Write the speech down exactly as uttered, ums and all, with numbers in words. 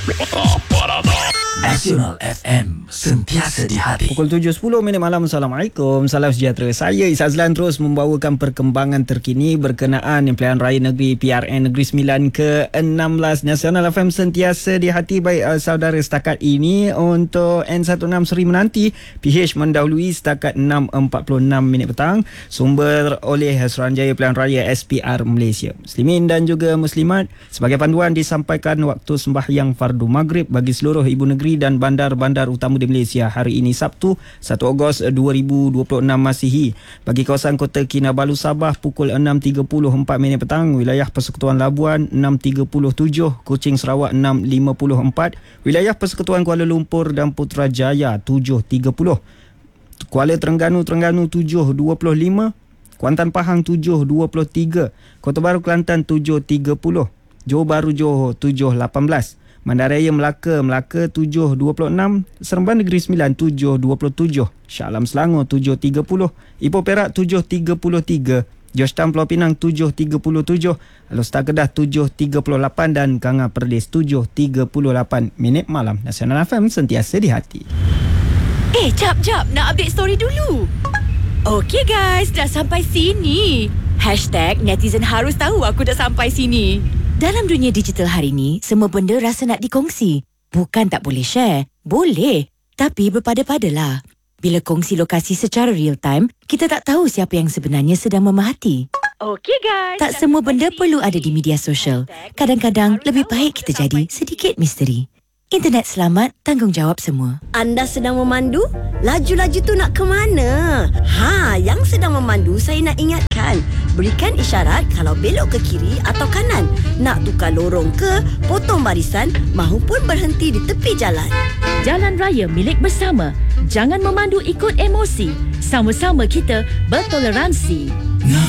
Nasional F M, sentiasa di hati. Pukul tujuh sepuluh minit malam. Assalamualaikum, salam sejahtera. Saya Izazlan terus membawakan perkembangan terkini berkenaan Pilihan Raya Negeri P R N Negeri Sembilan ke enam belas. Nasional F M sentiasa di hati. Baik uh, saudara, setakat ini untuk N enam belas Seri Menanti, P H mendahului setakat enam empat puluh enam minit petang. Sumber oleh Suruhanjaya Pilihan Raya S P R Malaysia. Muslimin dan juga muslimat, sebagai panduan disampaikan waktu sembahyang fardu maghrib bagi seluruh ibu negeri dan bandar-bandar utama di Malaysia hari ini Sabtu satu Ogos dua ribu dua puluh enam Masihi. Bagi kawasan Kota Kinabalu Sabah pukul enam tiga puluh empat minit petang, wilayah Persekutuan Labuan enam tiga puluh tujuh, Kuching Sarawak enam lima puluh empat, wilayah Persekutuan Kuala Lumpur dan Putrajaya tujuh tiga puluh, Kuala Terengganu Terengganu tujuh dua puluh lima, Kuantan Pahang tujuh dua puluh tiga, Kota Baru Kelantan tujuh tiga puluh, Johor Bahru Johor tujuh lapan belas, Bandaraya Melaka Melaka tujuh dua puluh enam, Seremban Negeri Sembilan tujuh dua puluh tujuh, Shah Alam Selangor tujuh tiga puluh, Ipoh Perak tujuh tiga puluh tiga, Georgetown Pulau Pinang tujuh tiga puluh tujuh, Alor Kedah tujuh tiga puluh lapan dan Kanga Perlis tujuh tiga puluh lapan minit malam. Nasional F M sentiasa di hati. Eh, jap jap, nak update story dulu. Okey guys, dah sampai sini. Hashtag netizen harus tahu aku dah sampai sini. Dalam dunia digital hari ni, semua benda rasa nak dikongsi. Bukan tak boleh share. Boleh. Tapi berpada-padalah. Bila kongsi lokasi secara real time, kita tak tahu siapa yang sebenarnya sedang memerhati. Okey guys. Tak semua benda perlu ada di media sosial. Kadang-kadang lebih baik kita jadi sedikit misteri. Internet selamat, tanggungjawab semua. Anda sedang memandu? Laju-laju tu nak ke mana? Ha, yang sedang memandu saya nak ingatkan. Berikan isyarat kalau belok ke kiri atau kanan. Nak tukar lorong ke, potong barisan mahupun berhenti di tepi jalan. Jalan raya milik bersama. Jangan memandu ikut emosi. Sama-sama kita bertoleransi.